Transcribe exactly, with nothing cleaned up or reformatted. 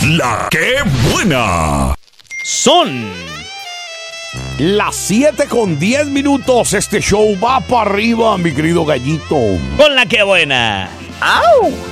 La que buena. Son las siete con diez minutos. Este show va para arriba, mi querido gallito. con la que buena. ¡Au!